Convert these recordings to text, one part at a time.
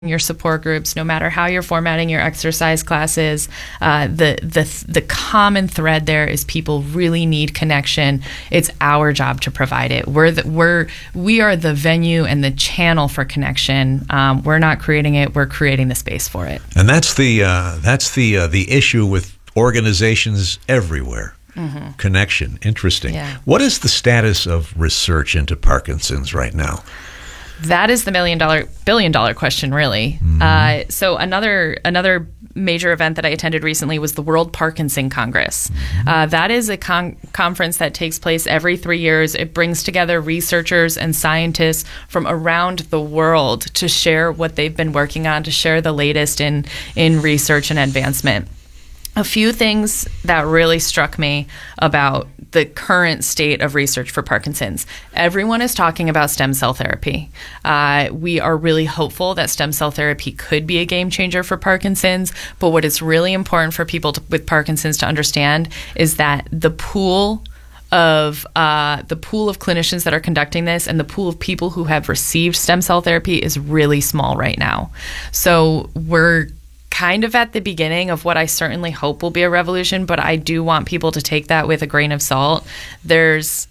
your support groups, no matter how you're formatting your exercise classes, the common thread there is people really need connection. It's our job to provide it. We are the venue and the channel for connection. We're not creating it. We're creating the space for it. And that's the issue with organizations everywhere. Mm-hmm. Connection. Interesting. Yeah. What is the status of research into Parkinson's right now? That is the billion-dollar question, really. Mm-hmm. So another major event that I attended recently was the World Parkinson Congress. Mm-hmm. That is a conference that takes place every 3 years. It brings together researchers and scientists from around the world to share what they've been working on, to share the latest in research and advancement. A few things that really struck me about the current state of research for Parkinson's. Everyone is talking about stem cell therapy. We are really hopeful that stem cell therapy could be a game changer for Parkinson's, but what is really important for people with Parkinson's to understand is that the pool of clinicians that are conducting this and the pool of people who have received stem cell therapy is really small right now. So we're kind of at the beginning of what I certainly hope will be a revolution, but I do want people to take that with a grain of salt. There's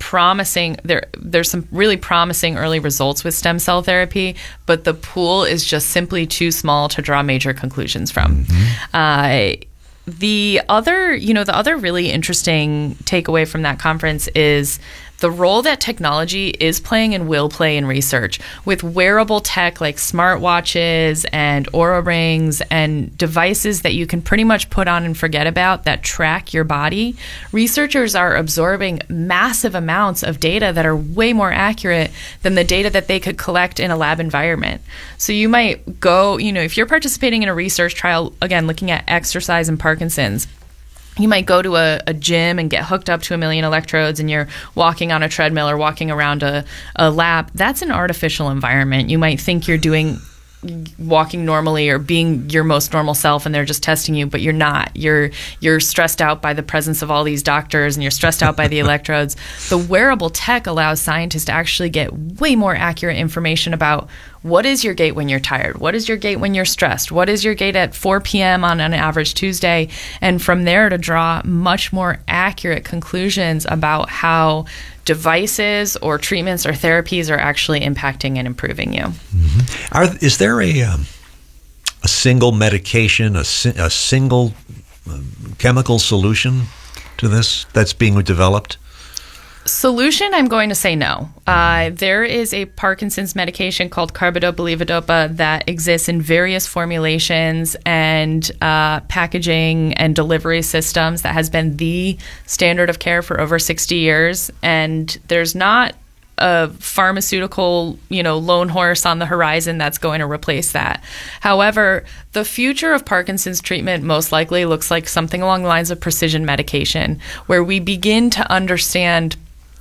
some really promising early results with stem cell therapy, but the pool is just simply too small to draw major conclusions from. Mm-hmm. The other really interesting takeaway from that conference is the role that technology is playing and will play in research with wearable tech like smartwatches and Oura rings and devices that you can pretty much put on and forget about that track your body. Researchers are absorbing massive amounts of data that are way more accurate than the data that they could collect in a lab environment. So you might go, if you're participating in a research trial, again, looking at exercise and Parkinson's, you might go to a gym and get hooked up to 1 million electrodes and you're walking on a treadmill or walking around a lap. That's an artificial environment. You might think you're walking normally or being your most normal self and they're just testing you, but you're not. You're stressed out by the presence of all these doctors and you're stressed out by the electrodes. The wearable tech allows scientists to actually get way more accurate information about what is your gait when you're tired? What is your gait when you're stressed? What is your gait at 4 p.m. on an average Tuesday? And from there to draw much more accurate conclusions about how devices or treatments or therapies are actually impacting and improving you. Mm-hmm. Is there a single medication, a single chemical solution to this that's being developed? Solution, I'm going to say no. There is a Parkinson's medication called carbidopa-levodopa that exists in various formulations and packaging and delivery systems that has been the standard of care for over 60 years. And there's not a pharmaceutical, lone horse on the horizon that's going to replace that. However, the future of Parkinson's treatment most likely looks like something along the lines of precision medication, where we begin to understand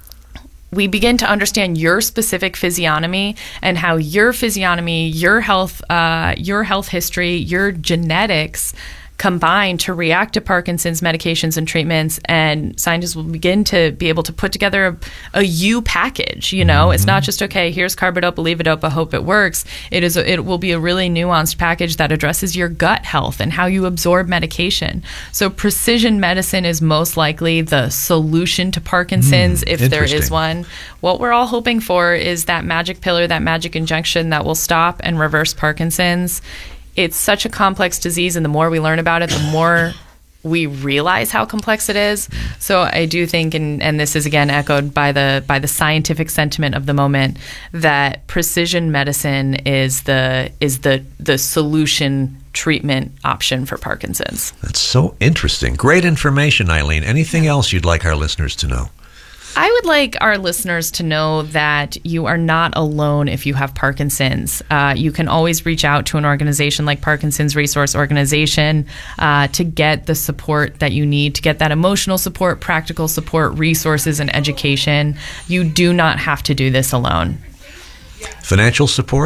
your specific physiognomy and how your physiognomy, your health history, your genetics combine to react to Parkinson's medications and treatments, and scientists will begin to be able to put together a U package. Mm-hmm. It's not just, okay, here's carbidopa, levodopa, hope it works. It will be a really nuanced package that addresses your gut health and how you absorb medication. So precision medicine is most likely the solution to Parkinson's if there is one. What we're all hoping for is that magic pill or that magic injection that will stop and reverse Parkinson's. It's such a complex disease, and the more we learn about it, the more we realize how complex it is. So I do think, and this is again echoed by the scientific sentiment of the moment, that precision medicine is the solution treatment option for Parkinson's. That's so interesting. Great information, Eileen. Anything else you'd like our listeners to know? I would like our listeners to know that you are not alone if you have Parkinson's. You can always reach out to an organization like Parkinson's Resource Organization to get the support that you need, to get that emotional support, practical support, resources, and education. You do not have to do this alone. Financial support?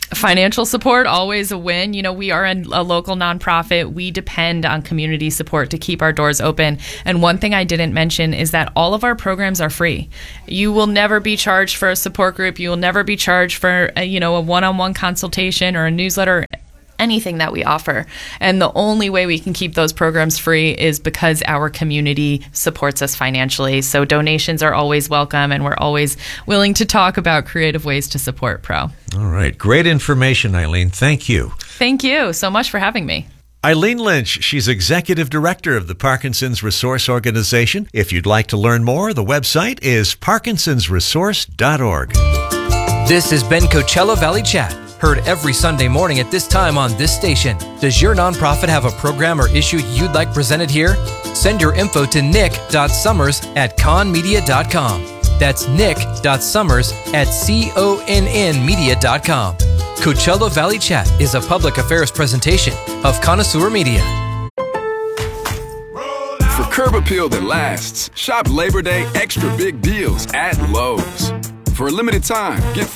Financial support, always a win. We are a local nonprofit. We depend on community support to keep our doors open. And one thing I didn't mention is that all of our programs are free. You will never be charged for a support group. You will never be charged for a one-on-one consultation or a newsletter, anything that we offer. And the only way we can keep those programs free is because our community supports us financially. So donations are always welcome, and we're always willing to talk about creative ways to support Pro. All right. Great information, Eileen. Thank you. Thank you so much for having me. Eileen Lynch, she's Executive Director of the Parkinson's Resource Organization. If you'd like to learn more, the website is parkinsonsresource.org. This has been Coachella Valley Chat. Heard every Sunday morning at this time on this station. Does your nonprofit have a program or issue you'd like presented here? Send your info to nick.summers@conmedia.com. That's nick.summers@connmedia.com. Coachella Valley Chat is a public affairs presentation of Connoisseur Media. For curb appeal that lasts, shop Labor Day extra big deals at Lowe's. For a limited time, get